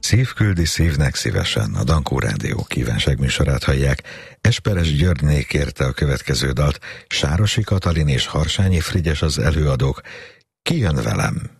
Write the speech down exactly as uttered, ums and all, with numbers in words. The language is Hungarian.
Szív küldi szívnek szívesen, a Dankó Rádió kívánságműsorát hallják. Esperes Györgyné kérte a következő dalt, Sárosi Katalin és Harsányi Frigyes az előadók. Ki jön velem?